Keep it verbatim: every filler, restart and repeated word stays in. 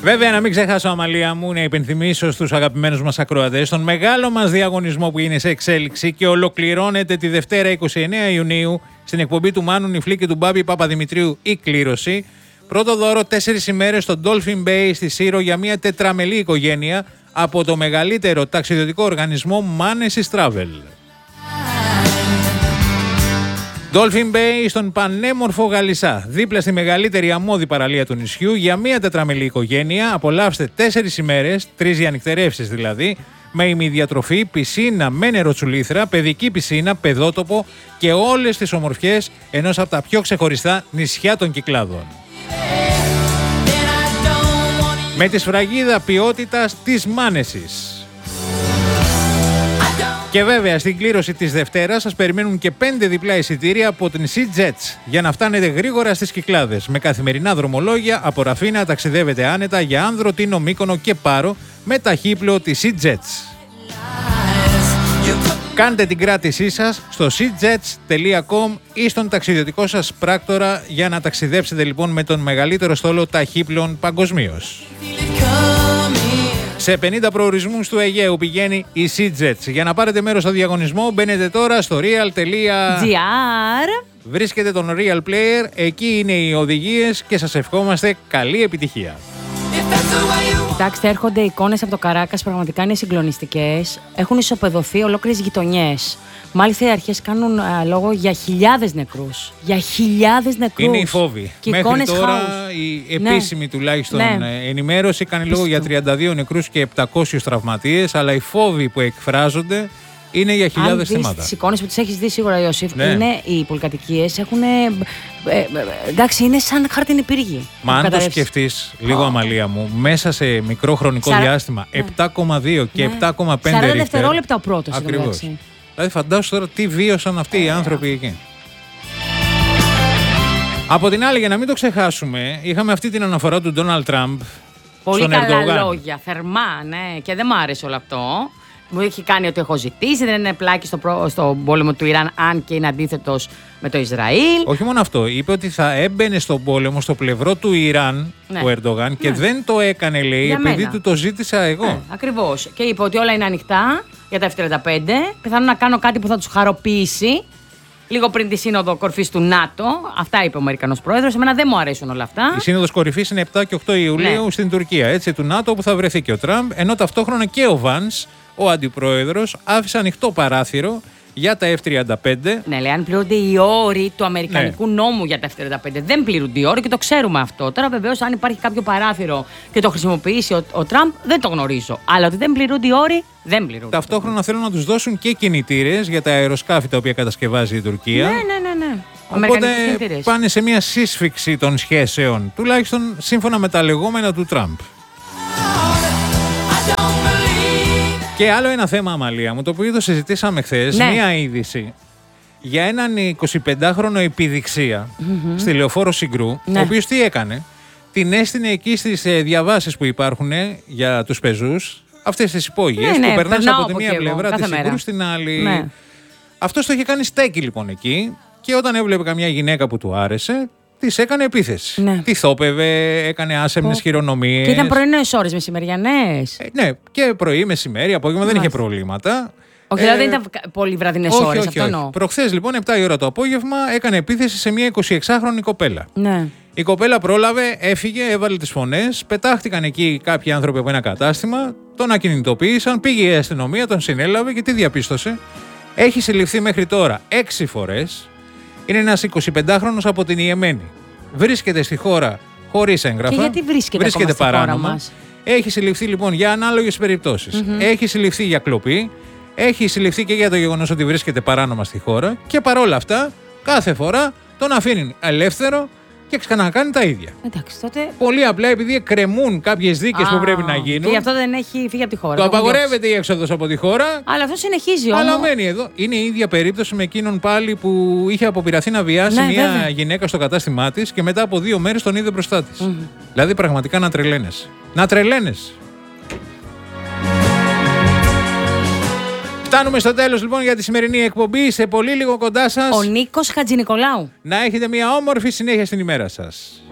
Βέβαια, να μην ξεχάσω, Αμαλία μου, να υπενθυμίσω στους αγαπημένους μας ακροατές τον μεγάλο μας διαγωνισμό που είναι σε εξέλιξη και ολοκληρώνεται τη Δευτέρα εικοστή ενάτη Ιουνίου στην εκπομπή του Μάνου Νιφλή και του Μπάμπη Παπαδημητρίου «Η Κλήρωση». Πρώτο δώρο τέσσερις ημέρες στο Dolphin Bay στη Σύρο για μια τετραμελή οικογένεια από το μεγαλύτερο ταξιδιωτικό οργανισμό Manesis Travel. Dolphin Bay στον πανέμορφο Γαλισσά, δίπλα στη μεγαλύτερη αμμώδη παραλία του νησιού, για μια τετραμελή οικογένεια. Απολαύστε τέσσερις ημέρες, τρεις διανυκτερεύσεις δηλαδή, με ημιδιατροφή, πισίνα με νεροτσουλήθρα, παιδική πισίνα, παιδότοπο και όλες τις ομορφιές ενός από τα πιο ξεχωριστά νησιά των Κυκλάδων. Με τη σφραγίδα ποιότητας της Manesis. Και βέβαια στην κλήρωση της Δευτέρας σας περιμένουν και πέντε διπλά εισιτήρια από την SeaJets για να φτάνετε γρήγορα στις Κυκλάδες. Με καθημερινά δρομολόγια από Ραφίνα ταξιδεύετε άνετα για Άνδρο, Τίνο, Μύκονο και Πάρο με ταχύπλοιο της SeaJets. Κάντε την κράτησή σας στο seajets τελεία com ή στον ταξιδιωτικό σας πράκτορα για να ταξιδέψετε λοιπόν με τον μεγαλύτερο στόλο ταχύπλων παγκοσμίως. Σε πενήντα προορισμούς του Αιγαίου πηγαίνει η SeaJets. Για να πάρετε μέρος στο διαγωνισμό μπαίνετε τώρα στο real τελεία gr. Βρίσκετε τον Real Player, εκεί είναι οι οδηγίες και σας ευχόμαστε καλή επιτυχία. Κοιτάξτε, έρχονται εικόνες από το Καράκας, πραγματικά είναι συγκλονιστικές. Έχουν ισοπεδωθεί ολόκληρες γειτονιές. Μάλιστα οι αρχές κάνουν α, λόγο για χιλιάδες νεκρούς. Για χιλιάδες νεκρούς. Είναι οι φόβοι. Και Μέχρι τώρα χάους. η επίσημη ναι. τουλάχιστον ναι. ενημέρωση κάνει λόγο για τριάντα δύο νεκρούς και επτακόσιους τραυματίες, αλλά οι φόβοι που εκφράζονται είναι για χιλιάδες θυμάτα. Αν δεις τις εικόνες που τις έχεις δει σίγουρα, Ιωσήφ, ναι. είναι οι πολυκατοικίες έχουν. Ε, ε, ε, εντάξει, είναι σαν χάρτινη πύργη. Μα αν το σκεφτείς λίγο, oh. Αμαλία μου, μέσα σε μικρό χρονικό Σαρα... διάστημα, ναι. επτά κόμμα δύο και ναι. επτά κόμμα πέντε σαράντα δευτερόλεπτα ο πρώτος. Ακριβώς. Δηλαδή, φαντάσου τώρα τι βίωσαν αυτοί οι άνθρωποι εκεί. Από την άλλη, για να μην το ξεχάσουμε, είχαμε αυτή την αναφορά του Ντόναλντ Τραμπ. Πολύ στον καλά Ερντογάν. Λόγια, θερμά, ναι, και δεν μ' άρεσε όλο αυτό. Μου έχει κάνει ότι έχω ζητήσει, δεν είναι πλάκι στο, προ... στο πόλεμο του Ιράν, αν και είναι αντίθετος με το Ισραήλ. Όχι μόνο αυτό, είπε ότι θα έμπαινε στον πόλεμο στο πλευρό του Ιράν, ναι. ο Ερντογάν, ναι. και δεν το έκανε, λέει, για επειδή μένα. του το ζήτησα εγώ. Ναι, ακριβώς. Και είπε ότι όλα είναι ανοιχτά για τα εφ τριάντα πέντε. Πιθανόν να κάνω κάτι που θα τους χαροποιήσει. Λίγο πριν τη σύνοδο κορυφής του ΝΑΤΟ. Αυτά είπε ο Αμερικανός πρόεδρος. Εμένα δεν μου αρέσουν όλα αυτά. Η σύνοδος κορυφής είναι επτά και οκτώ Ιουλίου ναι. στην Τουρκία, έτσι, του ΝΑΤΟ, όπου θα βρεθεί και ο Τραμπ. Ενώ ταυτόχρονα και ο Βανς, ο αντιπρόεδρος, άφησε ανοιχτό παράθυρο για τα εφ τριάντα πέντε. Ναι, λέει, αν πληρούνται οι όροι του αμερικανικού ναι. νόμου για τα εφ τριάντα πέντε. Δεν πληρούνται οι όροι και το ξέρουμε αυτό. Τώρα, βεβαίως, αν υπάρχει κάποιο παράθυρο και το χρησιμοποιήσει ο, ο Τραμπ, δεν το γνωρίζω. Αλλά ότι δεν πληρούνται οι όροι, δεν πληρούνται. Ταυτόχρονα θέλουν να τους δώσουν και κινητήρες για τα αεροσκάφη τα οποία κατασκευάζει η Τουρκία. Ναι, ναι, ναι. ναι. Οπότε πάνε σε μια σύσφυξη των σχέσεων, τουλάχιστον σύμφωνα με τα λεγόμενα του Τραμπ. Και άλλο ένα θέμα, Αμαλία μου, το οποίο το συζητήσαμε χθες, ναι. μία είδηση για έναν εικοσιπεντάχρονο επιδειξία mm-hmm. στη Λεωφόρο Συγκρού, ναι. ο οποίος τι έκανε, την έστεινε εκεί στις διαβάσεις που υπάρχουν για τους πεζούς, αυτές τις υπόγειες ναι, ναι, που περνάς από τη μία πλευρά της Συγκρού στην άλλη. Ναι. Αυτός το είχε κάνει στέκι λοιπόν εκεί και όταν έβλεπε καμιά γυναίκα που του άρεσε, της έκανε επίθεση. Ναι. Τη θόπευε, έκανε άσεμνες χειρονομίες. Και ήταν πρωινές ώρες, μεσημεριανές. Ε, ναι, και πρωί, μεσημέρι, απόγευμα δεν είχε προβλήματα. Όχι, ε, δηλαδή δεν ήταν πολύ βραδινές ώρες. Όχι, αυτό όχι. εννοώ. Προχθές λοιπόν, επτά η ώρα το απόγευμα, έκανε επίθεση σε μια εικοσιεξάχρονη κοπέλα. Ναι. Η κοπέλα πρόλαβε, έφυγε, έβαλε τις φωνές, πετάχτηκαν εκεί κάποιοι άνθρωποι από ένα κατάστημα, τον ακινητοποίησαν, πήγε η αστυνομία, τον συνέλαβε και τι διαπίστωσε. Έχει συλληφθεί μέχρι τώρα έξι φορές. Είναι ένας εικοσιπεντάχρονος από την Ιεμένη. Βρίσκεται στη χώρα χωρίς έγγραφα. Και γιατί βρίσκεται, βρίσκεται ακόμα στη παράνομα. χώρα μας. Έχει συλληφθεί λοιπόν για ανάλογες περιπτώσεις. Mm-hmm. Έχει συλληφθεί για κλοπή. Έχει συλληφθεί και για το γεγονός ότι βρίσκεται παράνομα στη χώρα. Και παρόλα αυτά, κάθε φορά τον αφήνει ελεύθερο και ξανακάνει τα ίδια. Εντάξει, τότε... Πολύ απλά επειδή εκκρεμούν κάποιες δίκες που πρέπει να γίνουν. Και γι' αυτό δεν έχει φύγει από τη χώρα. Το απαγορεύεται η έξοδος από τη χώρα. Αλλά αυτό συνεχίζει όμως. Αλλά μένει εδώ. Είναι η ίδια περίπτωση με εκείνον πάλι που είχε αποπειραθεί να βιάσει ναι, μια βέβαια. γυναίκα στο κατάστημά της και μετά από δύο μέρες τον είδε μπροστά της. Mm-hmm. Δηλαδή πραγματικά να τρελαίνεσαι. Να τρελαίνεσαι. Φτάνουμε στο τέλος λοιπόν για τη σημερινή εκπομπή. Σε πολύ λίγο κοντά σας ο Νίκος Χατζηνικολάου. Να έχετε μια όμορφη συνέχεια στην ημέρα σας.